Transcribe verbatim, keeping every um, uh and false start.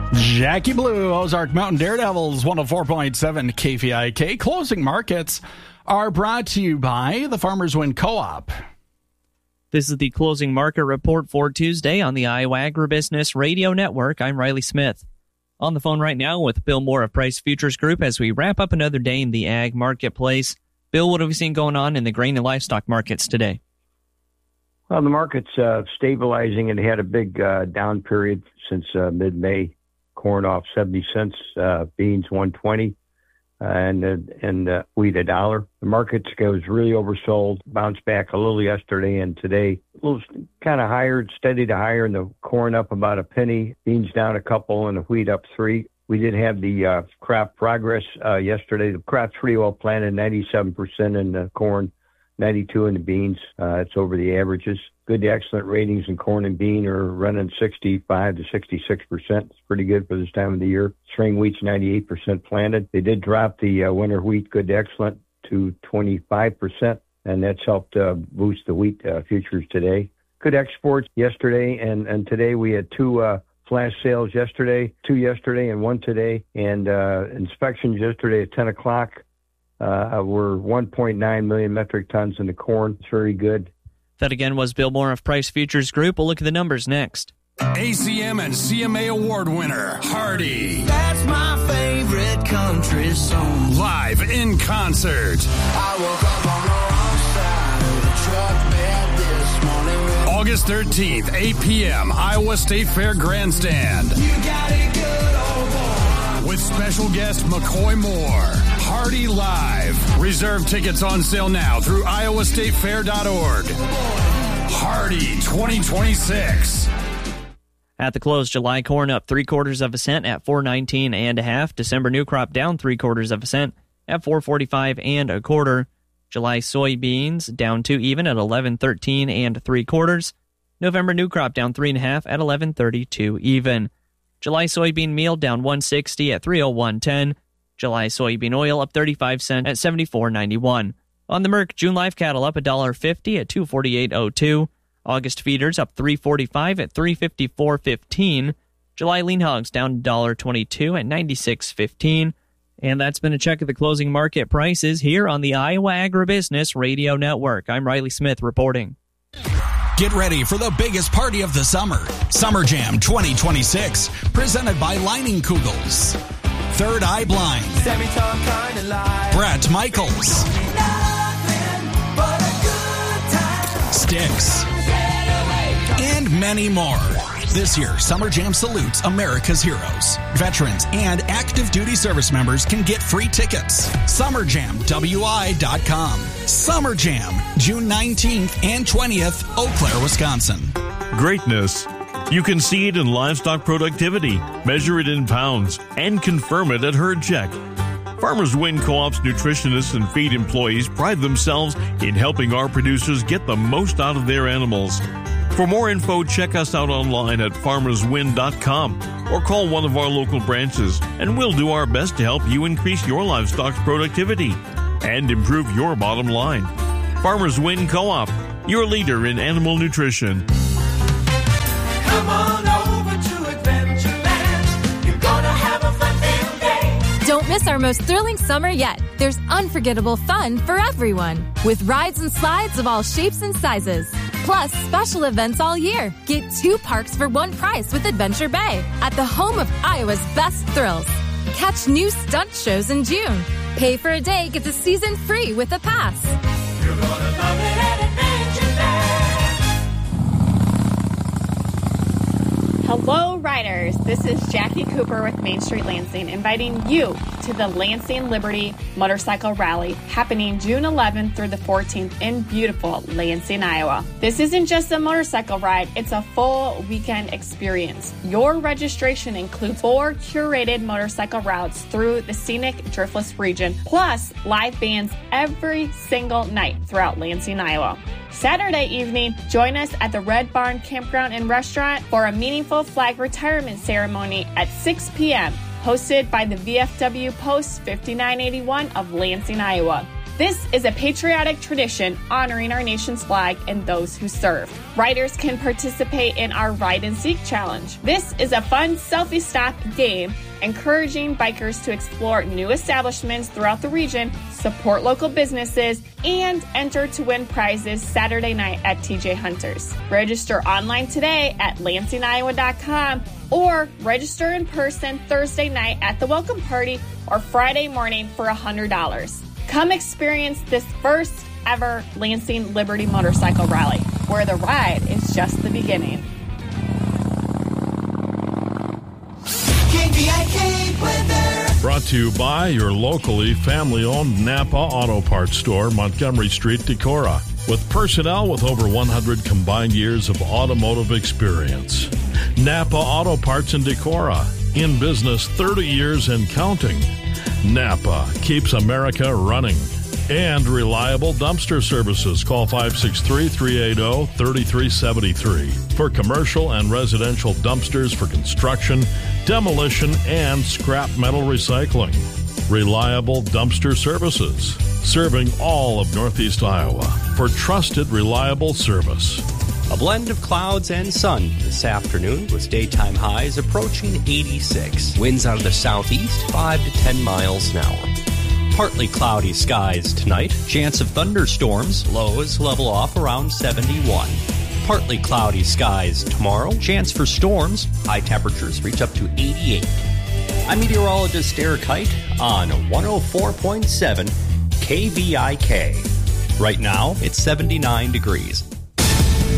Jackie Blue, Ozark Mountain Daredevils, one oh four point seven K V I K. Closing markets are brought to you by the Farmers Win Co-op. This is the closing market report for Tuesday on the Iowa Agribusiness Radio Network. I'm Riley Smith. On the phone right now with Bill Moore of Price Futures Group as we wrap up another day in the ag marketplace. Bill, what have we seen going on in the grain and livestock markets today? Well, the market's uh, stabilizing, and it had a big uh, down period since uh, mid-May. Corn off seventy cents, uh, beans one twenty, uh, and uh, and uh, wheat a dollar. The market was really oversold, bounced back a little yesterday and today. A little kind of higher, steady to higher, and the corn up about a penny, beans down a couple, and the wheat up three. We did have the uh, crop progress uh, yesterday. The crop's pretty well planted, ninety-seven percent in the corn, ninety-two in the beans. Uh, it's over the averages. Good to excellent ratings in corn and bean are running sixty-five to sixty-six percent. It's pretty good for this time of the year. Spring wheat's ninety-eight percent planted. They did drop the uh, winter wheat good to excellent to twenty-five percent, and that's helped uh, boost the wheat uh, futures today. Good exports yesterday, and, and today we had two uh, flash sales yesterday, two yesterday and one today, and uh, inspections yesterday at ten o'clock. Uh, we're one point nine million metric tons in the corn. It's very good. That again was Bill Moore of Price Futures Group. We'll look at the numbers next. A C M and C M A award winner, Hardy. That's my favorite country song. Live in concert. I woke up on the wrong side of the truck bed this morning. August thirteenth, eight p.m., Iowa State Fair Grandstand. You got it good, old boy. With special guest McCoy Moore. Hardy Live. Reserve tickets on sale now through iowa state fair dot org. Hardy twenty twenty-six. At the close, July corn up three quarters of a cent at four nineteen and a half. December new crop down three quarters of a cent at four forty-five and a quarter. July soybeans down two even at eleven thirteen and three quarters. November new crop down three and a half at eleven thirty-two even. July soybean meal down one sixty at three oh one ten. July soybean oil up thirty-five cents at seventy-four ninety-one. On the Merck, June live cattle up one dollar fifty at two forty-eight oh two. August feeders up three forty-five at three fifty-four fifteen. July lean hogs down one dollar twenty-two at ninety-six fifteen. And that's been a check of the closing market prices here on the Iowa Agribusiness Radio Network. I'm Riley Smith reporting. Get ready for the biggest party of the summer. Summer Jam twenty twenty-six, presented by Lining Kugels. Third Eye Blind. Kind of Brett Michaels. Styx. And many more. This year, Summer Jam salutes America's heroes. Veterans and active duty service members can get free tickets. summer jam w i dot com. Summer Jam, June nineteenth and twentieth, Eau Claire, Wisconsin. Greatness. You can see it in livestock productivity, measure it in pounds, and confirm it at Herd Check. Farmers Win Co-op's nutritionists and feed employees pride themselves in helping our producers get the most out of their animals. For more info, check us out online at farmers win dot com or call one of our local branches, and we'll do our best to help you increase your livestock's productivity and improve your bottom line. Farmers Win Co-op, your leader in animal nutrition. Come on over to Adventureland. You're gonna have a fun-filled day. Don't miss our most thrilling summer yet. There's unforgettable fun for everyone, with rides and slides of all shapes and sizes. Plus, special events all year. Get two parks for one price with Adventure Bay, at the home of Iowa's best thrills. Catch new stunt shows in June. Pay for a day, get the season free with a pass. You're gonna love it at Adventureland. Hello, riders. This is Jackie Cooper with Main Street Lansing, inviting you to the Lansing Liberty Motorcycle Rally, happening June eleventh through the fourteenth in beautiful Lansing, Iowa. This isn't just a motorcycle ride, it's a full weekend experience. Your registration includes four curated motorcycle routes through the scenic Driftless region, plus live bands every single night throughout Lansing, Iowa. Saturday evening, join us at the Red Barn Campground and Restaurant for a meaningful flag retirement ceremony at six p.m., hosted by the V F W Post fifty-nine eighty-one of Lansing, Iowa. This is a patriotic tradition honoring our nation's flag and those who serve. Riders can participate in our Ride and Seek Challenge. This is a fun selfie stop game encouraging bikers to explore new establishments throughout the region, support local businesses, and enter to win prizes Saturday night at T J Hunters. Register online today at Lansing Iowa dot com or register in person Thursday night at the welcome party or Friday morning for one hundred dollars. Come experience this first ever Lansing Liberty Motorcycle Rally, where the ride is just the beginning. Brought to you by your locally family-owned Napa Auto Parts store, Montgomery Street, Decorah, with personnel with over one hundred combined years of automotive experience. Napa Auto Parts in Decorah, in business thirty years and counting. Napa keeps America running. And reliable dumpster services. Call five six three, three eight zero, three three seven three for commercial and residential dumpsters for construction, demolition, and scrap metal recycling. Reliable dumpster services. Serving all of Northeast Iowa for trusted, reliable service. A blend of clouds and sun this afternoon with daytime highs approaching eighty-six. Winds out of the southeast, five to ten miles an hour. Partly cloudy skies tonight. Chance of thunderstorms. Lows level off around seventy-one. Partly cloudy skies tomorrow. Chance for storms. High temperatures reach up to eighty-eight. I'm meteorologist Eric Height on one oh four point seven K V I K. Right now, it's seventy-nine degrees.